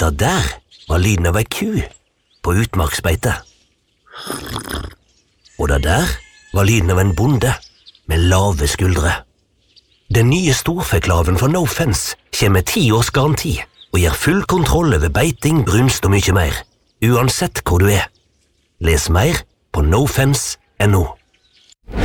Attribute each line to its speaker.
Speaker 1: Det der var lyden av ei ku på utmarksbeite. Og det der var lyden av en bonde med lave skuldre. Den nye storfeklaven fra No Fence kommer med 10 års garanti og gir full kontroll over beiting, brunst og mye mer, uansett hvor du er. Les mer på nofence.no.